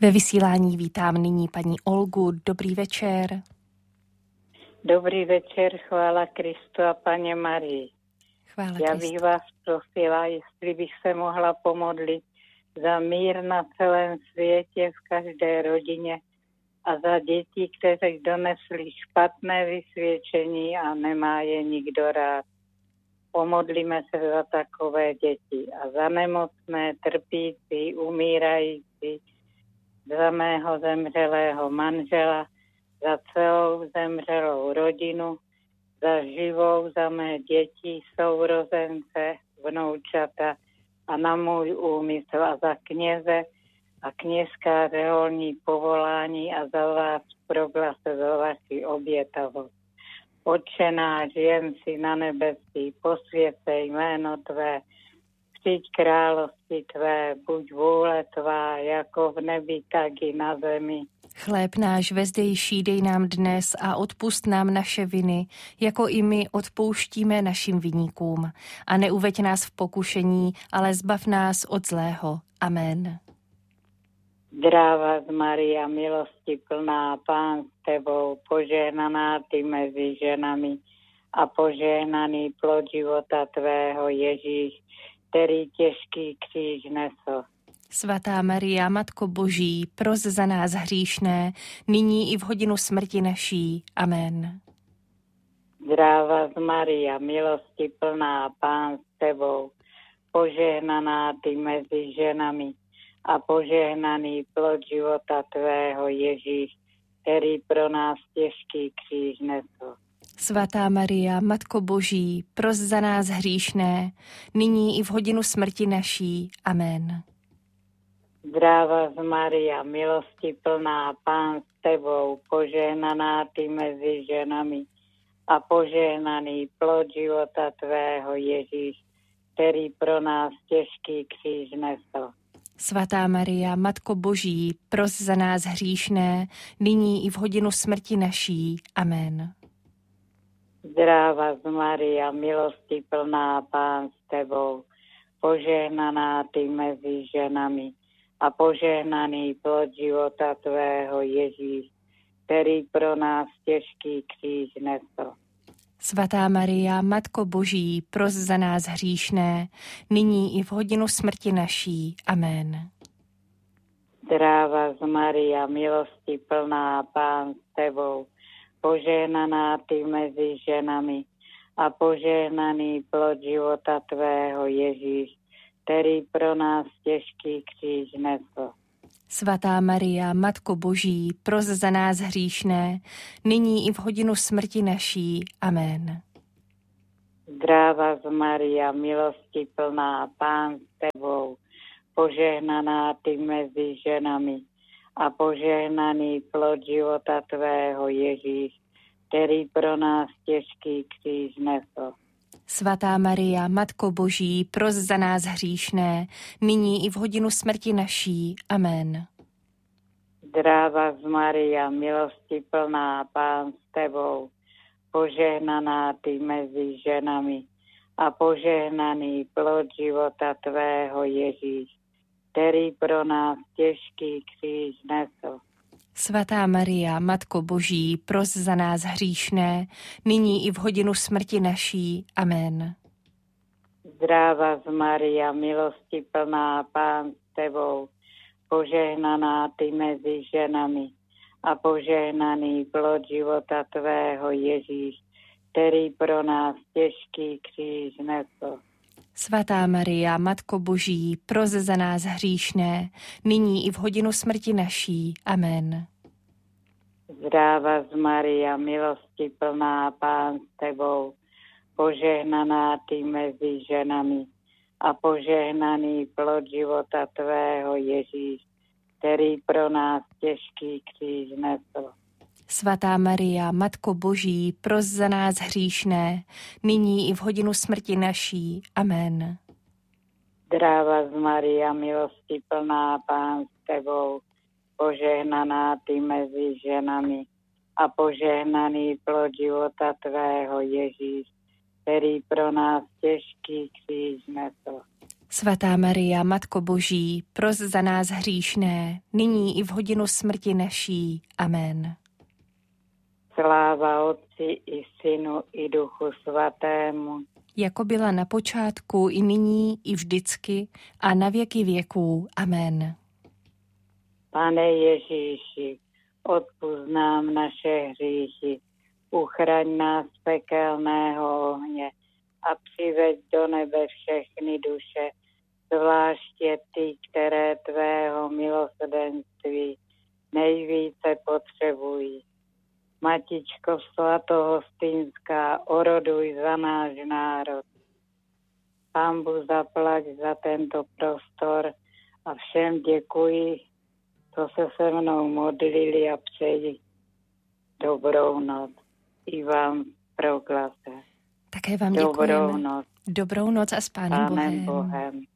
Ve vysílání vítám nyní paní Olgu. Dobrý večer. Dobrý večer, chvála Kristu a Paně Marii. Chvála Já Kristu. bych vás prosila, jestli bych se mohla pomodlit za mír na celém světě, v každé rodině a za děti, které donesly špatné vysvědčení a nemá je nikdo rád. Pomodlíme se za takové děti a za nemocné, trpící, umírající, za mého zemřelého manžela, za celou zemřelou rodinu, za živou, za mé děti, sourozence, vnoučata a na můj úmysl a za kněze a kněžská řeholní povolání a za vás proglase za vaši obětavost. Otče náš, jen si na nebesí, posvěcej jméno Tvé, přijď království Tvé, buď vůle Tvá, jako v nebi, tak i na zemi. Chléb náš vezdejší dej nám dnes a odpusť nám naše viny, jako i my odpouštíme našim viníkům. A neuveď nás v pokušení, ale zbav nás od zlého. Amen. Zdravá Maria, milosti plná, Pán s Tebou, požehnaná Ty mezi ženami a požehnaný plod života Tvého, Ježíš, který těžký kříž nesl. Svatá Maria, Matko Boží, pros za nás hříšné, nyní i v hodinu smrti naší. Amen. Zdravá Maria, milosti plná, Pán s Tebou, požehnaná Ty mezi ženami a požehnaný plod života Tvého, Ježíš, který pro nás těžký kříž nesl. Svatá Maria, Matko Boží, pros za nás hříšné, nyní i v hodinu smrti naší. Amen. Zdravá Maria, milosti plná, Pán s Tebou, požehnaná Ty mezi ženami a požehnaný plod života Tvého, Ježíš, který pro nás těžký kříž nesl. Svatá Maria, Matko Boží, pros za nás hříšné, nyní i v hodinu smrti naší. Amen. Zdravá Maria, milosti plná, Pán s Tebou, požehnaná Ty mezi ženami a požehnaný plod života Tvého, Ježíš, který pro nás těžký kříž nesl. Svatá Maria, Matko Boží, pros za nás hříšné, nyní i v hodinu smrti naší. Amen. Zdravá Maria, milosti plná, Pán s Tebou, požehnaná Ty mezi ženami a požehnaný plod života Tvého, Ježíš, který pro nás těžký kříž nesl. Svatá Maria, Matko Boží, pros za nás hříšné, nyní i v hodinu smrti naší. Amen. Zdravá Maria, milosti plná, Pán s Tebou, požehnaná Ty mezi ženami a požehnaný plod života Tvého, Ježíš, který pro nás těžký kříž nesl. Svatá Maria, Matko Boží, pros za nás hříšné, nyní i v hodinu smrti naší. Amen. Zdravá Maria, milosti plná, Pán s Tebou, požehnaná Ty mezi ženami a požehnaný plod života Tvého, Ježíš, který pro nás těžký kříž nesl. Svatá Maria, Matko Boží, pros za nás hříšné, nyní i v hodinu smrti naší. Amen. Zdravá Maria, milosti plná, Pán s Tebou, požehnaná Ty mezi ženami a požehnaný plod života Tvého, Ježíš, který pro nás těžký kříž nesl. Svatá Maria, Matko Boží, pros za nás hříšné, nyní i v hodinu smrti naší. Amen. Zdravá Maria, milosti plná, Pán s Tebou, požehnaná Ty mezi ženami a požehnaný plod života Tvého, Ježíš, který pro nás těžký kříž nesl. Svatá Maria, Matko Boží, pros za nás hříšné, nyní i v hodinu smrti naší. Amen. Zdravá Maria, milosti plná, Pán s Tebou, požehnaná Ty mezi ženami a požehnaný plod života Tvého, Ježíš, který pro nás těžký kříž nesl. Svatá Maria, Matko Boží, pros za nás hříšné, nyní i v hodinu smrti naší. Amen. Sláva Otci i Synu i Duchu Svatému. Jako byla na počátku, i nyní, i vždycky, a na věky věků. Amen. Pane Ježíši, odpusť nám naše hříchy, uchraň nás z pekelného ohně a přiveď do nebe všechny duše, zvláště ty, které tvého milosrdenství nejvíce potřebují. Matičko svatohostinská, oroduj za náš národ. Pánbu zaplať za tento prostor a všem děkuji, co se mnou modlili a přeji dobrou noc. I vám proklase. Také vám dobrou děkujeme. Noc. Dobrou noc a s Pánem Bohem. Bohem.